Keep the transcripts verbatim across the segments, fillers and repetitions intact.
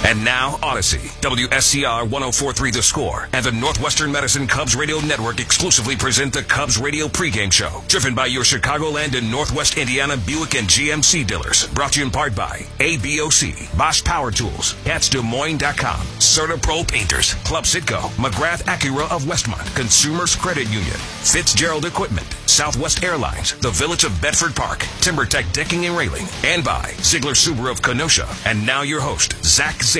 And now, Odyssey, W S C R one oh four point three The Score, and the Northwestern Medicine Cubs Radio Network exclusively present the Cubs Radio pregame show, driven by your Chicagoland and Northwest Indiana Buick and G M C dealers. Brought to you in part by A B O C, Bosch Power Tools, Cats Des Moines dot com, CertaPro Painters, Club Citgo, McGrath Acura of Westmont, Consumers Credit Union, Fitzgerald Equipment, Southwest Airlines, the Village of Bedford Park, TimberTech Decking and Railing, and by Ziegler Subaru of Kenosha. And now your host, Zach Zaidman.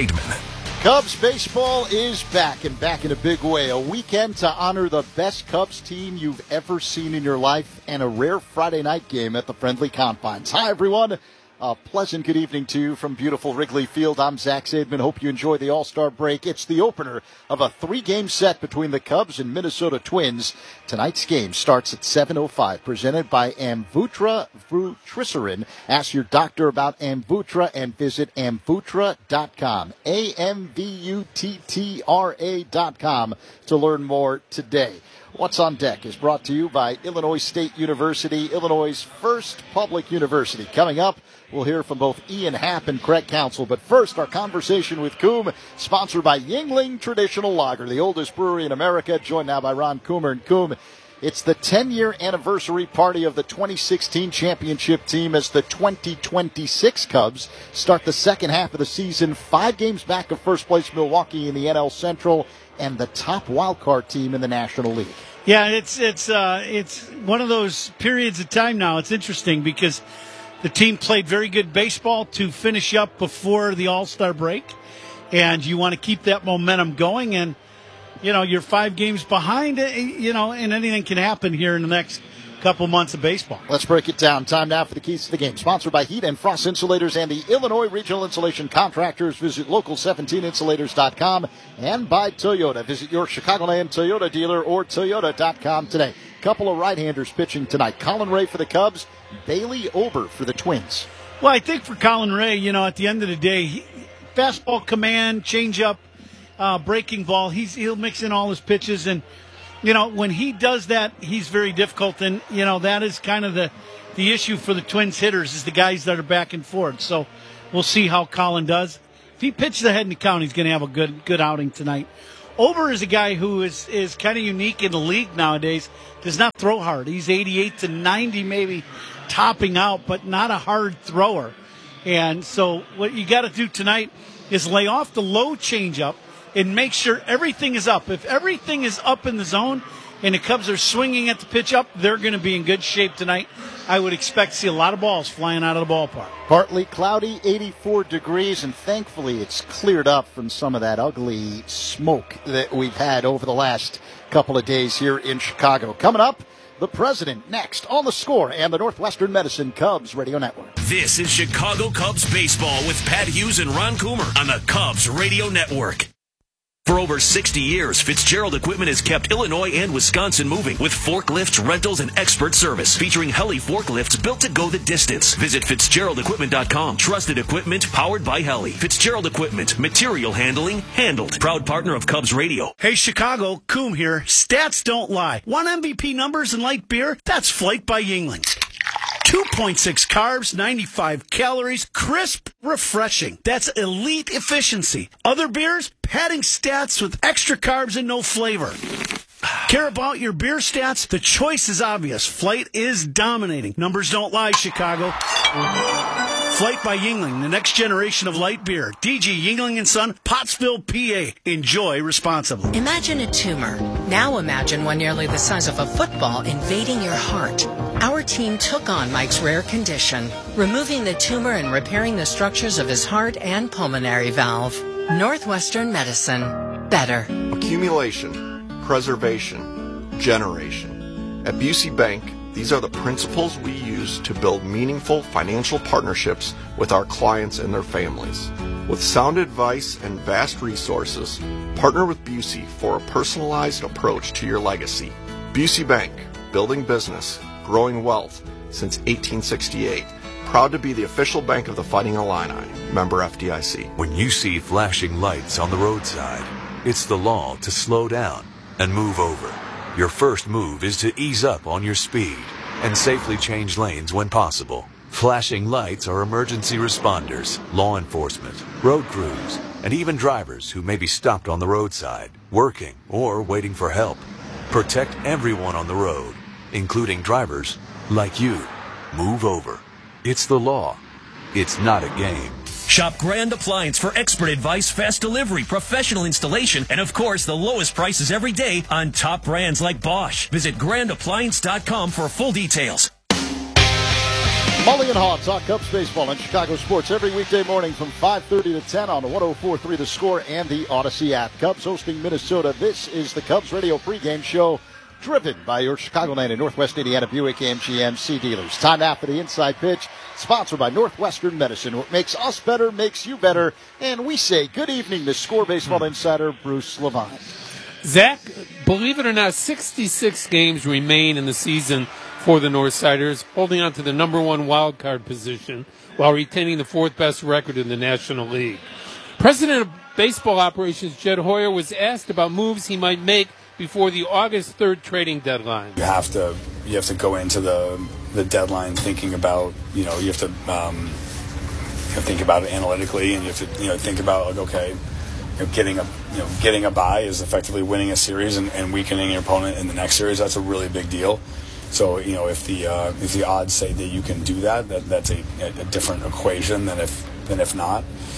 Cubs baseball is back, and back in a big way. A weekend to honor the best Cubs team you've ever seen in your life, and a rare Friday night game at the friendly confines. Hi, everyone. A pleasant good evening to you from beautiful Wrigley Field. I'm Zach Zaidman. Hope you enjoy the All-Star break. It's the opener of a three-game set between the Cubs and Minnesota Twins. Tonight's game starts at seven oh five, presented by Amvuttra Vutrisiran. Ask your doctor about Amvuttra and visit amvuttra dot com. A M V U T T R A dot com to learn more today. What's on Deck is brought to you by Illinois State University, Illinois' first public university. Coming up, we'll hear from both Ian Happ and Craig Counsell. But first, our conversation with Coom, sponsored by Yuengling Traditional Lager, the oldest brewery in America, joined now by Ron Coomer. And Coom, it's the ten-year anniversary party of the twenty sixteen championship team as the twenty twenty-six Cubs start the second half of the season, five games back of first place Milwaukee in the N L Central, and the top wildcard team in the National League. Yeah, it's it's uh, it's one of those periods of time now. It's interesting because the team played very good baseball to finish up before the All-Star break, and you want to keep that momentum going. And, you know, you're five games behind, you know, and anything can happen here in the next couple months of baseball. Let's break it down. Time now for the keys to the game. Sponsored by Heat and Frost Insulators and the Illinois Regional Insulation Contractors. Visit local seventeen insulators dot com, and by Toyota. Visit your Chicagoland Toyota dealer or toyota dot com today. Couple of right-handers pitching tonight. Colin Ray for the Cubs, Bailey Ober for the Twins. Well, I think for Colin Ray, you know, at the end of the day, he, fastball command, changeup, uh, breaking ball, he's, he'll mix in all his pitches, and you know, when he does that, he's very difficult, and, you know, that is kind of the, the issue for the Twins hitters is the guys that are back and forth. So we'll see how Colin does. If he pitches ahead in the count, he's going to have a good good outing tonight. Ober is a guy who is, is kind of unique in the league nowadays. Does not throw hard. He's eighty-eight to ninety maybe topping out, but not a hard thrower. And so what you got to do tonight is lay off the low changeup and make sure everything is up. If everything is up in the zone and the Cubs are swinging at the pitch up, they're going to be in good shape tonight. I would expect to see a lot of balls flying out of the ballpark. Partly cloudy, eighty-four degrees, and thankfully it's cleared up from some of that ugly smoke that we've had over the last couple of days here in Chicago. Coming up, the President next on The Score and the Northwestern Medicine Cubs Radio Network. This is Chicago Cubs baseball with Pat Hughes and Ron Coomer on the Cubs Radio Network. For over sixty years, Fitzgerald Equipment has kept Illinois and Wisconsin moving with forklifts, rentals, and expert service. Featuring Heli forklifts built to go the distance. Visit Fitzgerald Equipment dot com. Trusted equipment powered by Heli. Fitzgerald Equipment. Material handling handled. Proud partner of Cubs Radio. Hey, Chicago, Coom here. Stats don't lie. One M V P numbers in light beer? That's Flight by Yuengling. two point six carbs, ninety-five calories, crisp, refreshing. That's elite efficiency. Other beers? Padding stats with extra carbs and no flavor. Care about your beer stats? The choice is obvious. Flight is dominating. Numbers don't lie, Chicago. Flight by Yuengling, the next generation of light beer. D G Yuengling and Son, Pottsville, P A. Enjoy responsibly. Imagine a tumor. Now imagine one nearly the size of a football invading your heart. Our team took on Mike's rare condition, removing the tumor and repairing the structures of his heart and pulmonary valve. Northwestern Medicine. Better. Accumulation, preservation, generation. At Busey Bank, these are the principles we use to build meaningful financial partnerships with our clients and their families. With sound advice and vast resources, partner with Busey for a personalized approach to your legacy. Busey Bank, building business, growing wealth since eighteen sixty-eight. Proud to be the official bank of the Fighting Illini. Member F D I C. When you see flashing lights on the roadside, it's the law to slow down and move over. Your first move is to ease up on your speed and safely change lanes when possible. Flashing lights are emergency responders, law enforcement, road crews, and even drivers who may be stopped on the roadside, working, or waiting for help. Protect everyone on the road, including drivers like you. Move over. It's the law. It's not a game. Shop Grand Appliance for expert advice, fast delivery, professional installation, and of course, the lowest prices every day on top brands like Bosch. Visit grand appliance dot com for full details. Mully and Haw talk Cubs baseball on Chicago Sports every weekday morning from five thirty to ten on the one oh four point three The Score and the Odyssey app. Cubs hosting Minnesota. This is the Cubs radio pregame show, driven by your Chicagoland and Northwest Indiana Buick A M G M C dealers. Time now for the inside pitch, sponsored by Northwestern Medicine. What makes us better makes you better. And we say good evening to Score Baseball insider Bruce Levine. Zach, believe it or not, sixty-six games remain in the season for the Northsiders, holding on to the number one wild card position while retaining the fourth best record in the National League. President of Baseball Operations Jed Hoyer was asked about moves he might make before the August third trading deadline. You have to you have to go into the the deadline thinking about, you know, you have to um, you know, think about it analytically, and you have to, you know, think about, like, okay, you know, getting a you know getting a bye is effectively winning a series and, and weakening your opponent in the next series. That's a really big deal. So, you know, if the uh, if the odds say that you can do that, that that's a, a different equation than if than if not.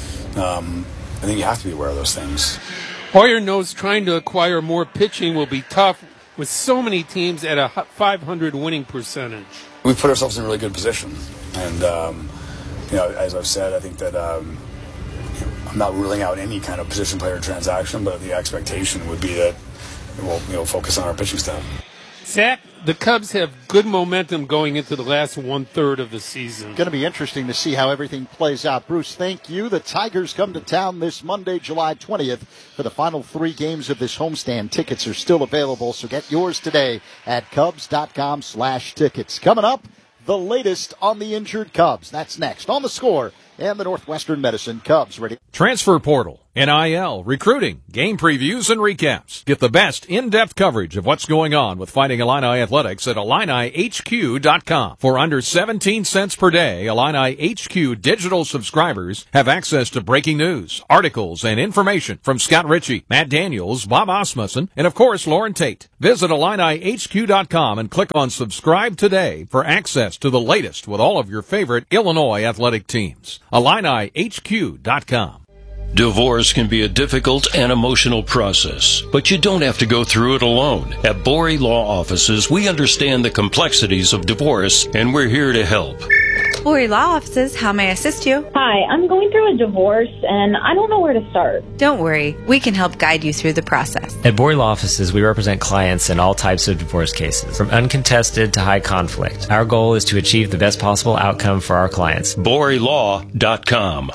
Um, I think you have to be aware of those things. Hoyer knows trying to acquire more pitching will be tough with so many teams at a five hundred winning percentage. We put ourselves in a really good position, and um, you know, as I've said, I think that um, you know, I'm not ruling out any kind of position player transaction, but the expectation would be that we'll, you know, focus on our pitching staff. Zach, the Cubs have good momentum going into the last one-third of the season. Going to be interesting to see how everything plays out. Bruce, thank you. The Tigers come to town this Monday, July twentieth, for the final three games of this homestand. Tickets are still available, so get yours today at Cubs.com slash tickets. Coming up, the latest on the injured Cubs. That's next on The Score and the Northwestern Medicine Cubs. Ready? Transfer portal, N I L, recruiting, game previews, and recaps. Get the best in-depth coverage of what's going on with Fighting Illini Athletics at Illini H Q dot com. For under seventeen cents per day, Illini H Q digital subscribers have access to breaking news, articles, and information from Scott Ritchie, Matt Daniels, Bob Osmussen, and of course, Lauren Tate. Visit Illini H Q dot com and click on subscribe today for access to the latest with all of your favorite Illinois athletic teams. Illini H Q dot com. Divorce can be a difficult and emotional process, but you don't have to go through it alone. At Borey Law Offices, we understand the complexities of divorce, and we're here to help. Borey Law Offices, how may I assist you? Hi, I'm going through a divorce, and I don't know where to start. Don't worry, we can help guide you through the process. At Borey Law Offices, we represent clients in all types of divorce cases, from uncontested to high conflict. Our goal is to achieve the best possible outcome for our clients. Borey Law dot com.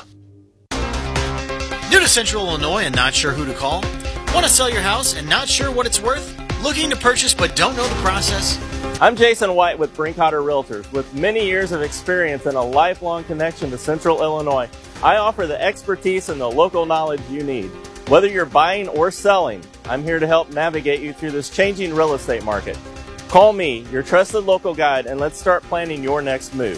New to Central Illinois and not sure who to call? Want to sell your house and not sure what it's worth? Looking to purchase but don't know the process? I'm Jason White with Brinkhotter Realtors. With many years of experience and a lifelong connection to Central Illinois, I offer the expertise and the local knowledge you need. Whether you're buying or selling, I'm here to help navigate you through this changing real estate market. Call me, your trusted local guide, and let's start planning your next move.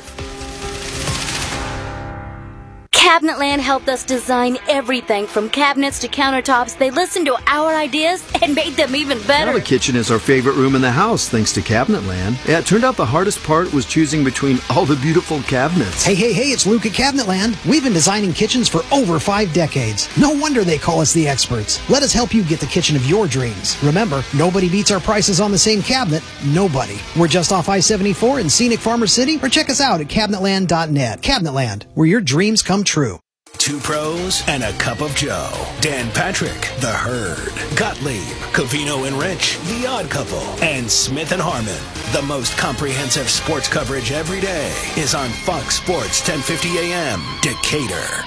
Cabinetland helped us design everything from cabinets to countertops. They listened to our ideas and made them even better. Now the kitchen is our favorite room in the house, thanks to Cabinetland. Yeah, it turned out the hardest part was choosing between all the beautiful cabinets. Hey, hey, hey, it's Luke at Cabinetland. We've been designing kitchens for over five decades. No wonder they call us the experts. Let us help you get the kitchen of your dreams. Remember, nobody beats our prices on the same cabinet. Nobody. We're just off I seventy-four in scenic Farmer City, or check us out at cabinetland dot net. Cabinetland, where your dreams come true. Two pros and a cup of Joe. Dan Patrick, The Herd. Gottlieb, Covino and Rich, The Odd Couple. And Smith and Harmon. The most comprehensive sports coverage every day is on Fox Sports ten fifty A M, Decatur.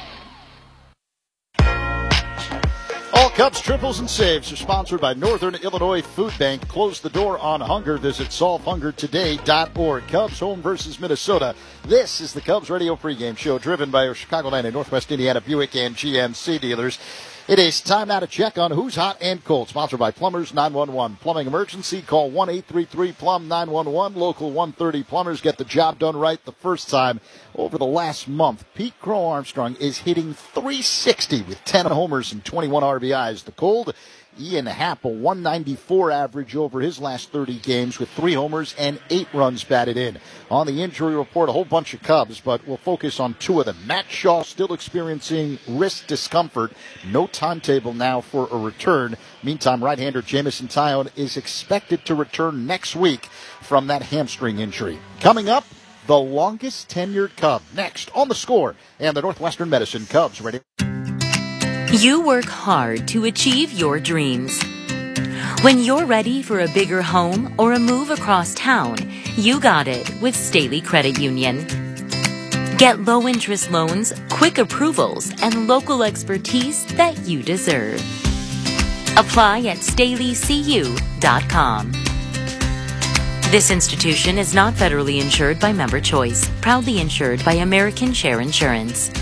All Cubs triples and saves are sponsored by Northern Illinois Food Bank. Close the door on hunger. Visit solve hunger today dot org. Cubs home versus Minnesota. This is the Cubs radio pregame show driven by your Chicagoland and Northwest Indiana Buick and G M C dealers. It is time now to check on who's hot and cold. Sponsored by Plumbers nine one one. Plumbing emergency, call one eight three three plumb nine one one. Local one thirty plumbers get the job done right the first time. Over the last month, Pete Crow Armstrong is hitting three sixty with ten homers and twenty-one R B Is. The cold, Ian Happ, a one ninety-four average over his last thirty games with three homers and eight runs batted in. On the injury report, a whole bunch of Cubs, but we'll focus on two of them. Matt Shaw still experiencing wrist discomfort. No timetable now for a return. Meantime, right-hander Jameson Taillon is expected to return next week from that hamstring injury. Coming up, the longest tenured Cub. Next on The Score and the Northwestern Medicine Cubs Radio. You work hard to achieve your dreams. When you're ready for a bigger home or a move across town, you got it with Staley Credit Union. Get low-interest loans, quick approvals, and local expertise that you deserve. Apply at staley c u dot com. This institution is not federally insured by Member Choice, proudly insured by American Share Insurance.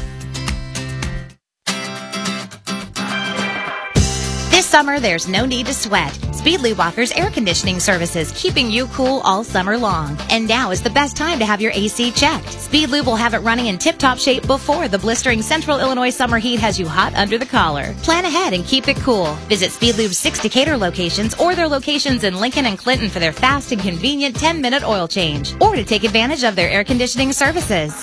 This summer, there's no need to sweat. Speedlube offers air conditioning services, keeping you cool all summer long. And now is the best time to have your A C checked. Speedlube will have it running in tip-top shape before the blistering Central Illinois summer heat has you hot under the collar. Plan ahead and keep it cool. Visit Speedlube's six Decatur locations or their locations in Lincoln and Clinton for their fast and convenient ten-minute oil change, or to take advantage of their air conditioning services.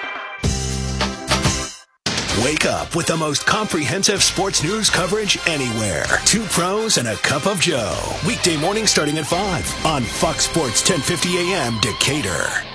Wake up with the most comprehensive sports news coverage anywhere. Two pros and a cup of Joe. Weekday morning starting at five on Fox Sports ten fifty A M Decatur.